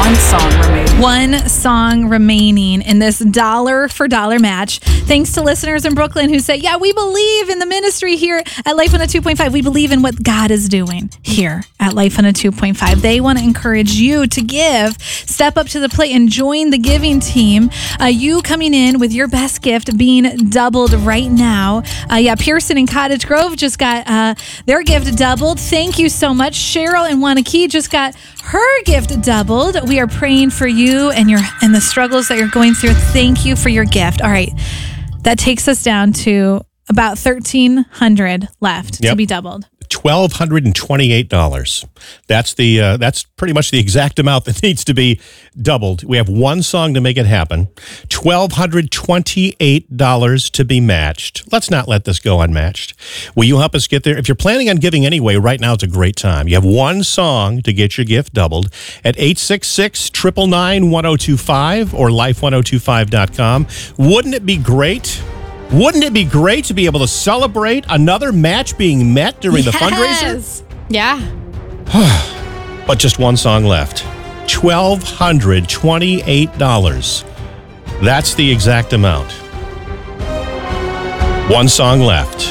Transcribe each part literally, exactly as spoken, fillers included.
One song remaining. One song remaining in this dollar for dollar match. Thanks to listeners in Brooklyn who say, yeah, we believe in the ministry here at Life one oh two point five. We believe in what God is doing here at Life one oh two point five. They want to encourage you to give, step up to the plate and join the giving team. Uh, you coming in with your best gift being doubled right now. Uh, yeah, Pearson and Cottage Grove just got uh, their gift doubled. Thank you so much. Cheryl and Wanakee just got her gift doubled. We are praying for you and your and the struggles that you're going through. Thank you for your gift. All right. That takes us down to about thirteen hundred dollars left Yep. to be doubled. twelve hundred twenty-eight dollars. That's the uh, that's pretty much the exact amount that needs to be doubled. We have one song to make it happen. twelve hundred twenty-eight dollars to be matched. Let's not let this go unmatched. Will you help us get there? If you're planning on giving anyway, right now it's a great time. You have one song to get your gift doubled at eight six six, nine nine nine, one oh two five or life one oh two five dot com. Wouldn't it be great? Wouldn't it be great to be able to celebrate another match being met during the fundraiser? Yeah. But just one song left. one thousand two hundred twenty-eight dollars. That's the exact amount. One song left.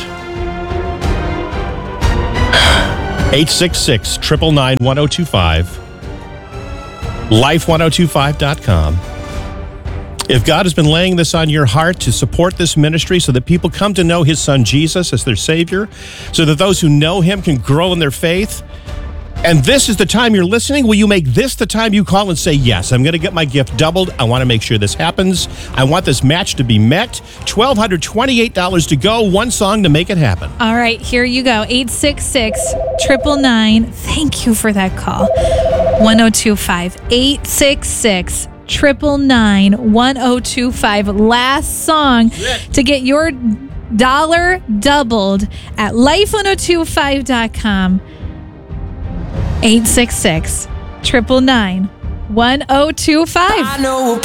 eight six six, nine nine nine, one oh two five. life one oh two five dot com. If God has been laying this on your heart to support this ministry so that people come to know his son Jesus as their Savior, so that those who know him can grow in their faith, and this is the time you're listening, will you make this the time you call and say, yes, I'm going to get my gift doubled. I want to make sure this happens. I want this match to be met. one thousand two hundred twenty-eight dollars to go. One song to make it happen. All right, here you go. eight six six, nine nine nine. Thank you for that call. one oh two five. eight six six, nine nine nine, one oh two five. Last song to get your dollar doubled at life one oh two five dot com. eight six six, nine nine nine, one oh two five.